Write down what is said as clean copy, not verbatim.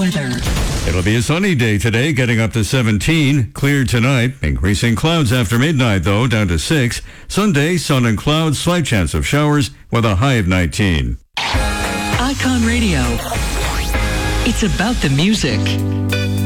weather. It'll be a sunny day today, getting up to 17. Clear tonight. Increasing clouds after midnight, though, down to 6. Sunday, sun and clouds, slight chance of showers with a high of 19. Icon Radio. It's about the music.